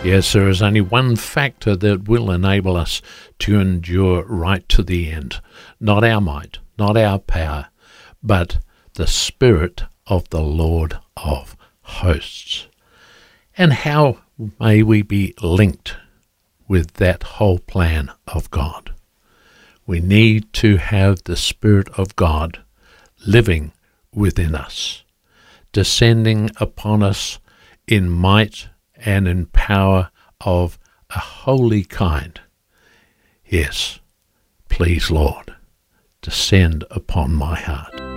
Yes, there is only one factor that will enable us to endure right to the end. Not our might, not our power, but the Spirit of the Lord of hosts. And how may we be linked with that whole plan of God? We need to have the Spirit of God living within us, descending upon us in might and in power of a holy kind. Yes, please, Lord, descend upon my heart.